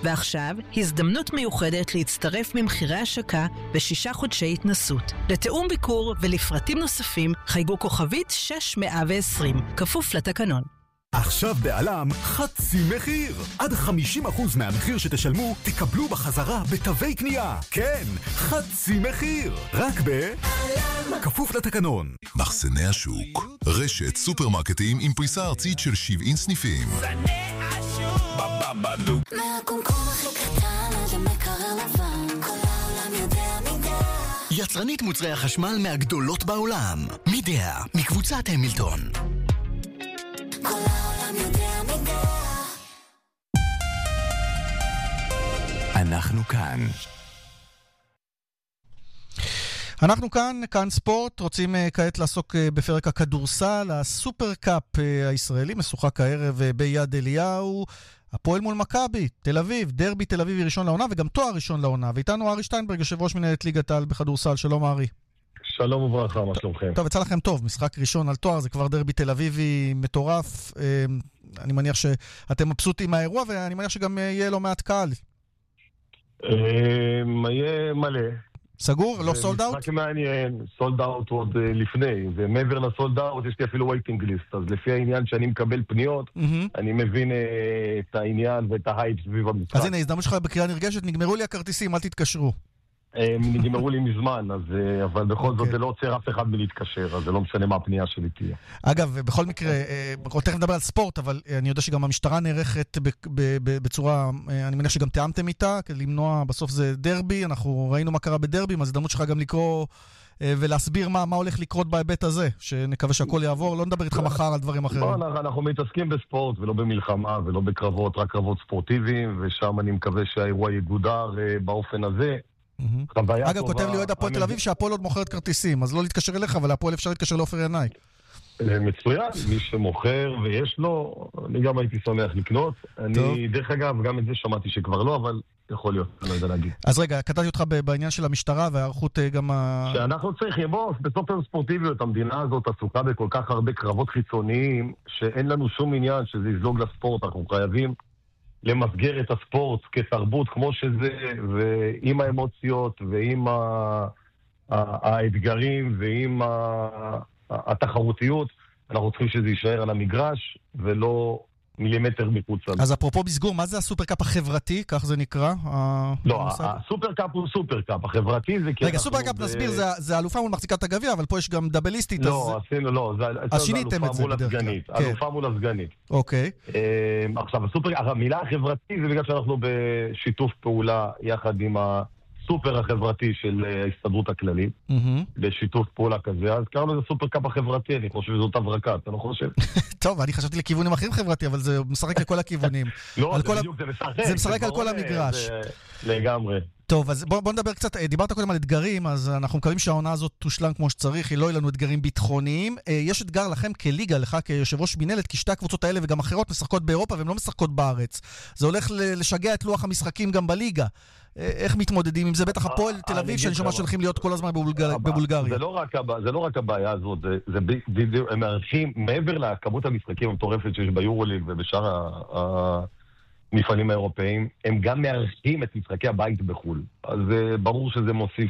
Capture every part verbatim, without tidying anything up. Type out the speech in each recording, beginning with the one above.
ועכשיו, הזדמנות מיוחדת להצטרף ממחירי השקה בשישה חודשי התנסות. לתאום ביקור ולפרטים נוספים, חייגו כוכבית שש מאות ועשרים, כפוף לתקנון. עכשיו בעלם חצי מחיר. עד חמישים אחוז מהמחיר שתשלמו תקבלו בחזרה בתווי קנייה. כן, חצי מחיר. רק בעלם. כפוף לתקנון. מחסני השוק. רשת סופרמרקטים עם פריסה ארצית של שבעים סניפים. מחסני השוק. מהקומקום הכי קטן עד המקרר לבן. כל העולם יודע מידה. יצרנית מוצרי החשמל מהגדולות בעולם. מידה, מקבוצת המילטון. כל העולם יודע מידה. אנחנו כאן. אנחנו כאן, כאן ספורט, רוצים uh, כעת לעסוק uh, בפרק הכדורסל, הסופר קאפ uh, הישראלי, משוחק הערב uh, ביד אליהו, הפועל מול מכבי, תל אביב, דרבי תל אביבי ראשון לעונה וגם תואר ראשון לעונה, ואיתנו ארי שטיינברג, יושב ראש מנהלת ליגת העל בכדורסל. שלום ארי. שלום וברכה, מה שלומכם? טוב, יצא לכם טוב, משחק ראשון על תואר, זה כבר דרבי תל אביבי מטורף, אני מניח שאתם מבסוטים מהאירוע, ואני מניח שגם יהיה לא מעט קהל. יהיה מלא. סגור? לא סולד אאוט? משחק מעניין, סולד אאוט עוד לפני, ומעבר לסולד אאוט יש לי אפילו וייטינג ליסט, אז לפי העניין שאני מקבל פניות, אני מבין את העניין ואת ההייפ סביב המשחק. אז הנה, הזדמנות שלך בקריאה נרגשת, נגמרו לי הכרטיסים, אל תתקשרו. נגמרו לי מזמן, אבל בכל זאת זה לא עוצר אף אחד מלהתקשר, אז זה לא משנה מה הפנייה שלי תהיה. אגב, בכל מקרה, תכף נדבר על ספורט, אבל אני יודע שגם המשטרה נערכת בצורה, אני מניח שגם תיאמתם איתה, כדי למנוע, בסוף זה דרבי, אנחנו ראינו מה קרה בדרבי, אז הזדמנות שלך גם לקרוא ולהסביר מה הולך לקרות בהיבט הזה, שנקווה שהכל יעבור, לא נדבר איתך מחר על דברים אחרים. אנחנו מתעסקים בספורט ולא במלחמה ולא בקרבות, רק קרבות ספורטיביים, ושם אני מקווה שהאירוע יגודר באופן הזה. אגב, כותב לי אוהד הפועל תל אביב שהפועל עוד מוכרת כרטיסים, אז לא להתקשר אליך, אבל הפועל אפשר להתקשר לעופר ינאי. מצוין, מי שמוכר ויש לו, אני גם הייתי שמח לקנות. אני, דרך אגב, גם את זה שמעתי שכבר לא, אבל יכול להיות, אני לא יודע להגיד. אז רגע, קטעתי אותך בעניין של המשטרה והערכות גם ה... שאנחנו צריכים, בוא, בסופר ספורטיביות, המדינה הזאת עסוקה בכל כך הרבה קרבות חיצוניים, שאין לנו שום עניין שזה יזלוג לספורט, אנחנו חייבים למסגר את הספורט כתרבות כמו שזה, ועם האמוציות, ועם האתגרים, ועם התחרותיות, אנחנו צריכים שזה יישאר על המגרש, ולא מילימטר מחוצה. אז אפרופו בסגור, מה זה הסופרקאפ החברתי? כך זה נקרא? לא, הסופרקאפ הוא סופרקאפ, החברתי זה... רגע, סופרקאפ נסביר, זה אלופה מול מחזיקת הגביע, אבל פה יש גם דאבליסטית. לא, עשינו, לא, זה אלופה מול הסגנית. אלופה מול הסגנית. אוקיי. עכשיו, המילה החברתי זה בגלל שאנחנו בשיתוף פעולה יחד עם הסופר החברתי של ההסתדרות הכללית, בשיתוף פעולה כזה, אז קראנו לזה סופרקאפ החברתי, אני חושב שזאת הברקה, אתה לא חושב? טוב, אני חשבתי לכיוונים אחרים חברתי, אבל זה משחק לכל הכיוונים. לא, זה בדיוק, זה משחק. זה משחק על כל המגרש. לגמרי. טוב, אז בוא נדבר קצת, דיברת קודם על אתגרים, אז אנחנו מקווים שהעונה הזאת תושלם כמו שצריך, היא לא יהיו לנו אתגרים ביטחוניים. יש אתגר לכם כליגה, לך כיושב ראש מנהלת, כי שתי הקבוצות האלה וגם אחרות משחקות באירופה והן לא משחקות בארץ. זה הולך לשגע את לוח המשחקים גם בליגה. איך מתמודדים עם זה? בטח הפועל תל אביב, שאני שומע שהולכים להיות כל הזמן בבולגריה. זה לא רק הבעיה הזאת, הם מערכים, מעבר לכמות המשחקים המטורפת שיש ביורוליג ובשאר המפעלים האירופאים, הם גם מערכים את משחקי הבית בחול. אז ברור שזה מוסיף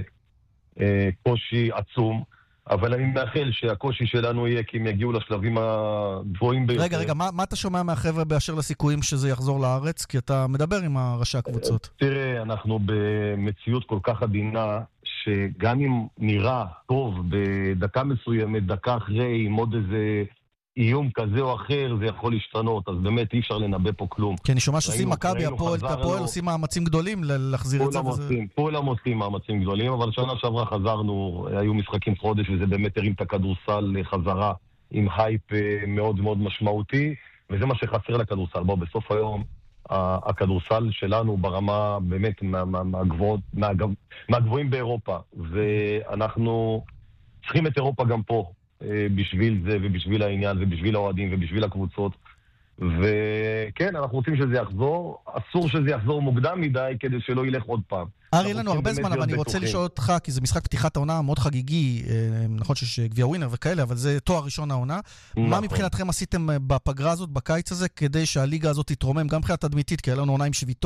קושי עצום, אבל אני מאחל שהקושי שלנו יהיה כי הם יגיעו לשלבים הגבוהים ביותר. רגע, רגע, מה, מה אתה שומע מהחבר'ה באשר לסיכויים שזה יחזור לארץ? כי אתה מדבר עם ראשי הקבוצות. תראה, אנחנו במציאות כל כך עדינה, שגם אם נראה טוב בדקה מסוימת, דקה אחרי, עם עוד איזה איום כזה או אחר, זה יכול להשתנות, אז באמת אי אפשר לנבא פה כלום. כי אני שומע שעושים מכבי, הפועל, הפועל עושים מאמצים גדולים להחזיר את זה. כולם עושים מאמצים גדולים, אבל שנה שעברה חזרנו, היו משחקים חודש, וזה באמת הרים את הכדורסל לחזרה עם הייפ מאוד מאוד משמעותי, וזה מה שחסר לכדורסל. בוא, בסוף היום, הכדורסל שלנו ברמה באמת מהגבוהים באירופה, ואנחנו צריכים את אירופה גם פה. בשביל זה ובשביל העניין ובשביל האוהדים ובשביל הקבוצות, וכן, אנחנו רוצים שזה יחזור, אסור שזה יחזור מוקדם מדי כדי שלא ילך עוד פעם. ארי, לנו הרבה זמן, אבל אני רוצה לשאול אותך, כי זה משחק פתיחת העונה מאוד חגיגי, נכון שיש גביע ווינר וכאלה, אבל זה תואר ראשון העונה. מה מבחינתכם עשיתם בפגרה הזאת, בקיץ הזה, כדי שהליגה הזאת תתרומם גם מבחינת תדמיתית, כי היה לנו עונה עם שביתות,